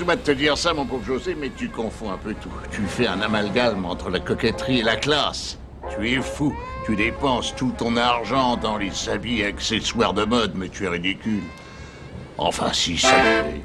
Excuse-moi de te dire ça, mon pauvre José, mais tu confonds un peu tout. Tu fais un amalgame entre la coquetterie et la classe. Tu es fou. Tu dépenses tout ton argent dans les habits et accessoires de mode, mais tu es ridicule. Enfin, si ça te plaît.